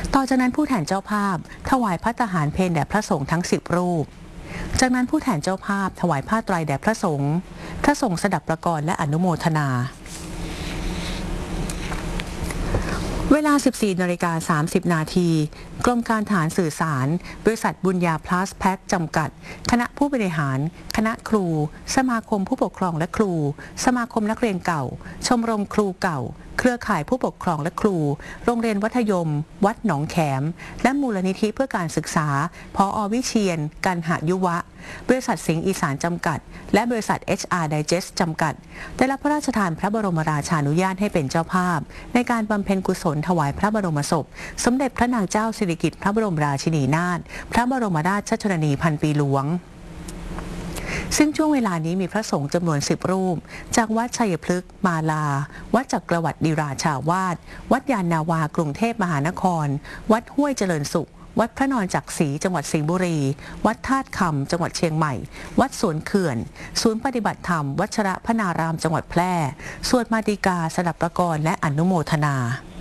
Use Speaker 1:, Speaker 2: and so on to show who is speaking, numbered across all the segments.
Speaker 1: ต่อจากนั้นผู้แทนเจ้าภาพถวายภัตตาหารเพลแด่พระสงฆ์ทั้ง10 รูปจากนั้นผู้แทนเจ้าภาพถวายผ้าไตรแด่พระสงฆ์สดับประกรณ์และอนุโมทนาเวลา 14:30 นาทีกรมการทหารสื่อสารบริษัทบุญญาพลัสแพ็คจำกัดคณะผู้บริหารคณะครูสมาคมผู้ปกครองและครูสมาคมนักเรียนเก่าชมรมครูเก่าเครือข่ายผู้ปกครองและครูโรงเรียนวัดยมวัดหนองแขมและมูลนิธิเพื่อการศึกษาผอ.วิเชียร กันหยุวะบริษัทสิงห์อีสานจำกัดและบริษัท HR Digest จำกัดได้รับพระราชทานพระบรมราชานุญาตให้เป็นเจ้าภาพในการบำเพ็ญกุศลถวายพระบรมศพสมเด็จพระนางเจ้าสิริกิติ์พระบรมราชินีนาถพระบรมราชชนนีพันปีหลวงซึ่งช่วงเวลานี้มีพระสงฆ์จำนวน10 รูปจากวัดชัยพฤกษ์มาลาวัดจักรวรรดิราชาวาสวัดยานนาวากรุงเทพมหานครวัดห้วยเจริญสุขวัดพระนอนจักรีจังหวัดสิงห์บุรีวัดธาตุคำจังหวัดเชียงใหม่วัดสวนเขื่อนศูนย์ปฏิบัติธรรมวัชระพนารามจังหวัดแพร่สวดมาติกาสดับประกรณ์และอนุโมทนา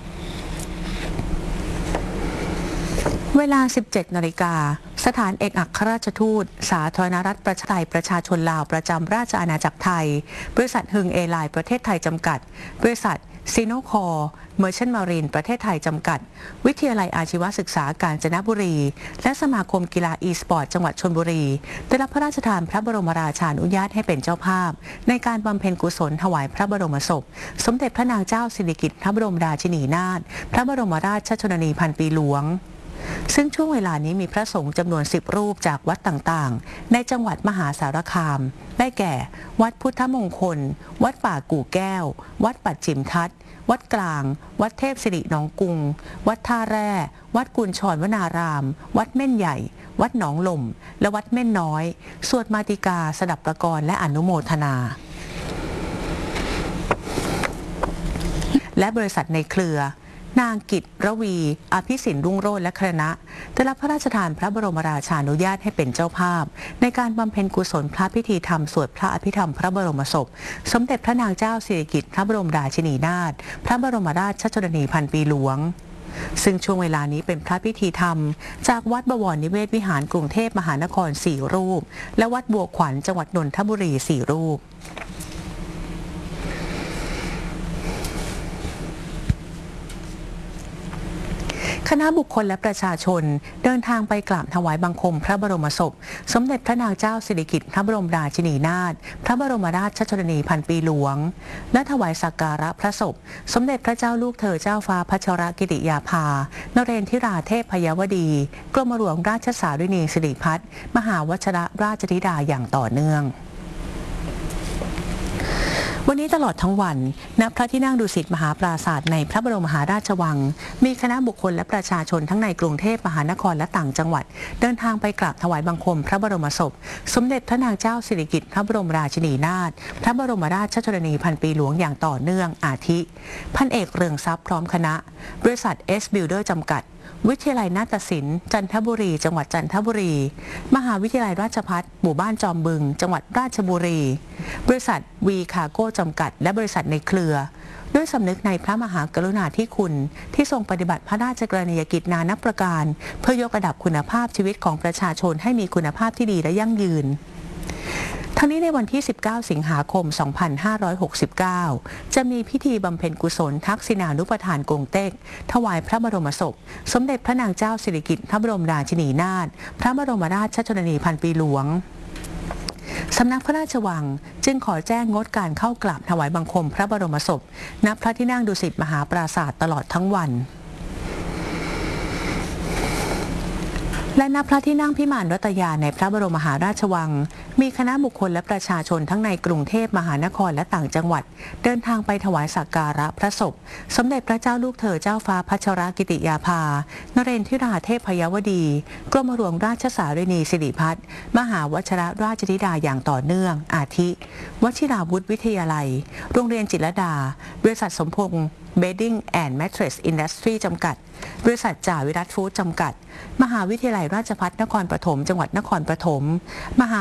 Speaker 1: เวลา 17 นาฬิกาสถานเอกอัครราชทูตสาธารณรัฐประชาธิปไตยประชาชนลาวประจำราชอาณาจักรไทยบริษัทฮึงเอไลน์ประเทศไทยจำกัดบริษัทซีโนคอร์เมอร์เชนต์มารีนประเทศไทยจำกัดวิทยาลัยอาชีวศึกษากาญจนบุรีและสมาคมกีฬาอีสปอร์ตจังหวัดชลบุรีได้รับพระราชทานพระบรมราชานุญาตให้เป็นเจ้าภาพในการบำเพ็ญกุศลถวายพระบรมศพสมเด็จพระนางเจ้าสิริกิติ์พระบรมราชินีนาถพระบรมราชชนนีพันปีหลวงซึ่งช่วงเวลานี้มีพระสงฆ์จำนวน10 รูปจากวัดต่างๆในจังหวัดมหาสารคามได้แก่วัดพุทธมงคลวัดป่ากู่แก้ววัดปัจฉิมทัศน์วัดกลางวัดเทพสิริหนองกุงวัดท่าแร่วัดกุญชรวนารามวัดเม่นใหญ่วัดหนองลมและวัดเม่นน้อยสวดมาติกาสดับประกรณ์และอนุโมทนาและบริษัทในเครือนางกิตติ์ระวีอภิสินรุ่งโรจน์และคณะได้รับพระราชทานพระบรมราชานุญาตให้เป็นเจ้าภาพในการบำเพ็ญกุศลพระพิธีธรรมสวดพระอภิธรรมพระบรมศพสมเด็จพระนางเจ้าสิริกิติ์พระบรมราชินีนาถพระบรมราชชนนีพันปีหลวงซึ่งช่วงเวลานี้เป็นพระพิธีธรรมจากวัดบวรนิเวศวิหารกรุงเทพมหานคร4 รูปและวัดบัวขวัญจังหวัดนนทบุรี4 รูปคณะบุคคลและประชาชนเดินทางไปกราบถวายบังคมพระบรมศพสมเด็จพระนางเจ้าสิริกิติ์พระบรมราชินีนาถพระบรมราชชนนีพันปีหลวงและถวายสักการะพระศพสมเด็จพระเจ้าลูกเธอเจ้าฟ้าพัชรกิติยาภานเรนทิราเทพพยวดีกรมหลวงราชสารินีสิริพัฒน์มหาวชรราชธิดาอย่างต่อเนื่องวันนี้ตลอดทั้งวันณพระที่นั่งดุสิตมหาปราสาทในพระบรมมหาราชวังมีคณะบุคคลและประชาชนทั้งในกรุงเทพมหานครและต่างจังหวัดเดินทางไปกราบถวายบังคมพระบรมศพสมเด็จพระนางเจ้าสิริกิติ์พระบรมราชินีนาถพระบรมราชชนนีพันปีหลวงอย่างต่อเนื่องอาทิพันเอกเรืองทรัพย์พร้อมคณะบริษัท S Builder จำกัดวิทยาลัยนาฏศิลป์จันทบุรีจังหวัดจันทบุรีมหาวิทยาลัยราชภัฏหมู่บ้านจอมบึงจังหวัดราชบุรีบริษัทวีคาร์โก้จำกัดและบริษัทในเครือด้วยสำนึกในพระมหากรุณาธิคุณที่ทรงปฏิบัติพระราชกรณียกิจนานับประการเพื่อยกระดับคุณภาพชีวิตของประชาชนให้มีคุณภาพที่ดีและยั่งยืนทั้งนี้ในวันที่ 19 สิงหาคม 2569 จะมีพิธีบำเพ็ญกุศลทักษิณานุปทานกงเต็กถวายพระบรมศพสมเด็จพระนางเจ้าสิริกิติ์พระบรมราชินีนาถพระบรมราชชนนีพันปีหลวงสำนักพระราชวังจึงขอแจ้งงดการเข้ากราบถวายบังคมพระบรมศพณพระที่นั่งดุสิตมหาปราสาทตลอดทั้งวันและณพระที่นั่งพิมานรัตยาในพระบรมมหาราชวังมีคณะบุคคลและประชาชนทั้งในกรุงเทพมหานครและต่างจังหวัดเดินทางไปถวายสักการะพระศพสมเด็จพระเจ้าลูกเธอเจ้าฟ้าพัชรกิติยาภานเรนทิราเทพพยวดีกรมหลวงราชสารินีสิริพัฒน์มหาวชรราชธิดาอย่างต่อเนื่องอาทิวชิราวุธวิทยาลัยโรงเรียนจิตรลดาบริษัทสมพงษ์Bedding and Mattress Industry จำกัดบริษัทจ่าวิรัตฟู้ดจำกัดมหาวิทยาลัยราชภัฏนครปฐมจังหวัดนครปฐมมหา